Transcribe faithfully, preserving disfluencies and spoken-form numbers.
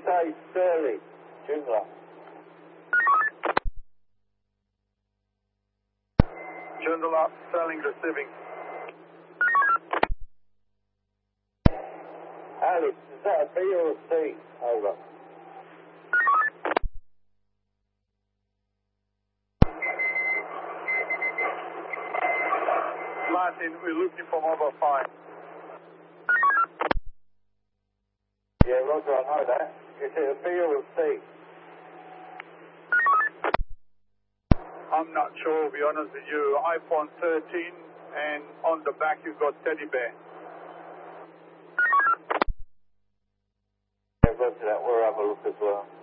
say Sterling, Joondalup. Joondalup, Sterling receiving. Alex, is that a B or a C? Over. Martin, we're looking for mobile five. Yeah, Roger, I know that. Is it a B or a C? I'm not sure, to be honest with you. iPhone thirteen, and on the back you've got Teddy Bear. Yeah, Roger that. We'll have a look as well.